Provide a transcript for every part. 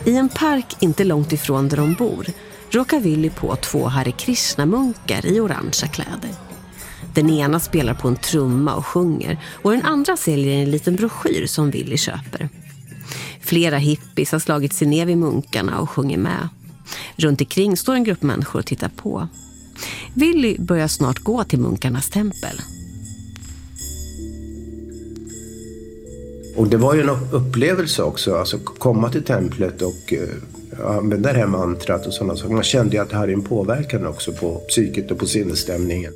I en park inte långt ifrån där de bor råkar Willy på 2 Hare Krishna-munkar i orangea kläder. Den ena spelar på en trumma och sjunger och den andra säljer en liten broschyr som Willy köper. Flera hippies har slagit sig ner vid munkarna och sjunger med. Runt omkring står en grupp människor och tittar på. Willy börjar snart gå till munkarnas tempel. Och det var ju en upplevelse också, alltså komma till templet och använda det här mantrat och sådana saker. Man kände ju att det hade en påverkan också på psyket och på sinnesstämningen.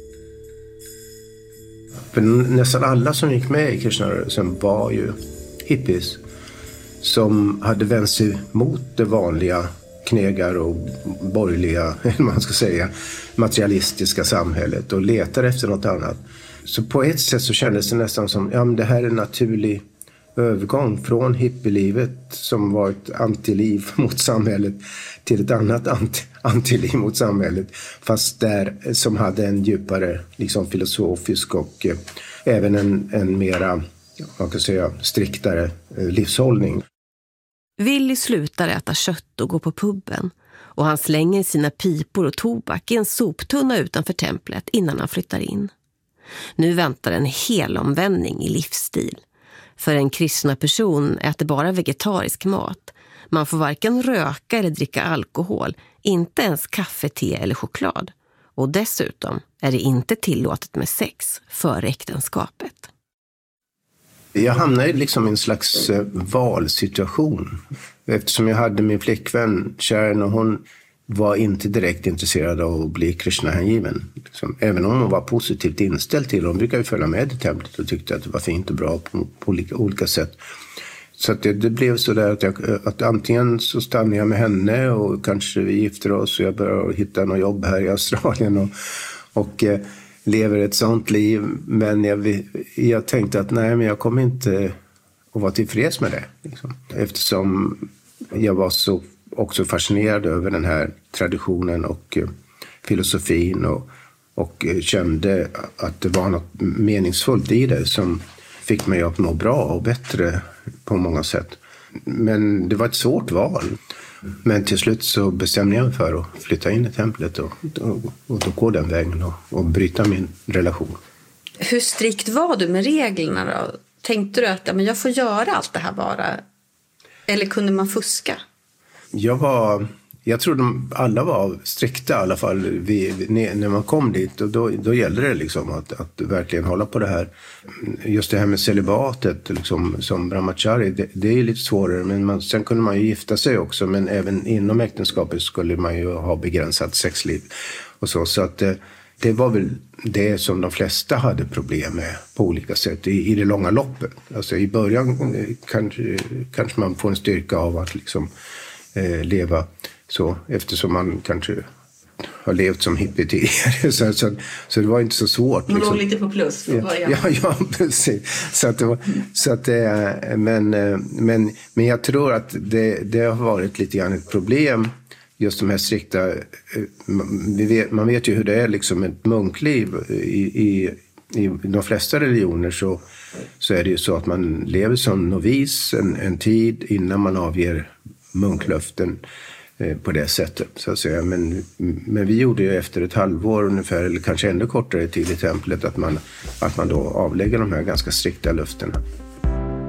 För nästan alla som gick med i Krishnarörelsen var ju hippies som hade vänt sig mot det vanliga knegar och borgerliga, eller man ska säga, materialistiska samhället och letar efter något annat. Så på ett sätt så kändes det nästan som, ja men det här är en naturlig övergång från hippielivet som var ett antiliv mot samhället till ett annat antiliv mot samhället, fast där som hade en djupare liksom filosofisk och även en mera, man kan säga, striktare livshållning. Willy slutar äta kött och går på puben och han slänger sina pipor och tobak i en soptunna utanför templet innan han flyttar in. Nu väntar en hel omvändning i livsstil. För en kristna person äter bara vegetarisk mat. Man får varken röka eller dricka alkohol, inte ens kaffe, te eller choklad. Och dessutom är det inte tillåtet med sex före äktenskapet. Jag hamnade liksom i en slags valsituation. Eftersom jag hade min flickvän Sharon och hon var inte direkt intresserad av att bli Krishna-hängiven. Liksom, även om hon var positivt inställd till. Hon brukade följa med i templet och tyckte att det var fint och bra på olika sätt. Så att det blev så där att antingen så stannade jag med henne och kanske vi gifter oss och jag börjar hitta något jobb här i Australien och lever ett sånt liv. Men jag tänkte att nej, men jag kommer inte att vara tillfreds med det. Liksom. Eftersom jag var så också fascinerad över den här traditionen och filosofin och kände att det var något meningsfullt i det som fick mig att må bra och bättre på många sätt. Men det var ett svårt val. Men till slut så bestämde jag mig för att flytta in i templet och då gå den vägen och bryta min relation. Hur strikt var du med reglerna då? Tänkte du att jag får göra allt det här bara? Eller kunde man fuska? Jag tror alla var strikta i alla fall när man kom dit. Och då gällde det liksom att verkligen hålla på det här. Just det här med celibatet liksom, som brahmachari, det är lite svårare. Men sen kunde man ju gifta sig också. Men även inom äktenskapet skulle man ju ha begränsat sexliv. Och så att det var väl det som de flesta hade problem med på olika sätt i det långa loppet. Alltså i början kanske man får en styrka av att liksom leva så, eftersom man kanske har levt som hippie tidigare. Så det var inte så svårt. Man låg lite på plus från början. Ja, precis. Men jag tror att det har varit lite grann ett problem. Just de här strikta, man vet ju hur det är liksom ett munkliv i de flesta religioner så är det ju så att man lever som novis en tid innan man avger munklöften på det sättet så att säga. Men vi gjorde ju efter ett halvår ungefär eller kanske ännu kortare tid i templet att man då avlägger de här ganska strikta löftena.